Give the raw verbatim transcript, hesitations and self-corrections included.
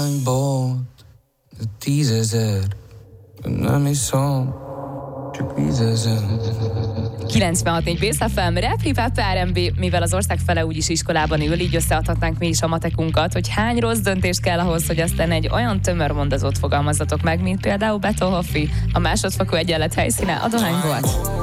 Bolt, de tízezer, nem iszom, csak vízezer. kilencvenhat négy Base ef em, Rap, Hip Hop, er en bé, mivel az ország fele úgyis iskolában ül, így összeadhatnánk mi is a matekunkat, hogy hány rossz döntés kell ahhoz, hogy aztán egy olyan tömör mondatot fogalmazzatok meg, mint például Beethoven, a másodfokú egyenlet helyszíne a dohány volt.